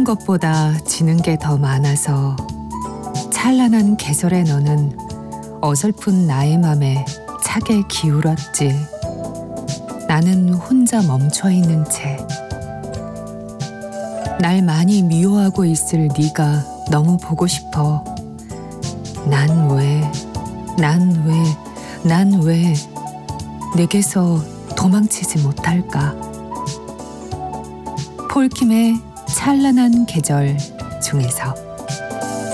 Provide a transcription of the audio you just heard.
얻는 것보다 지는 게 더 많아서 찬란한 계절의 너는 어설픈 나의 맘에 차게 기울었지. 나는 혼자 멈춰있는 채. 날 많이 미워하고 있을 네가 너무 보고 싶어. 난 왜 내게서 도망치지 못할까? 폴킴의 찬란한 계절 중에서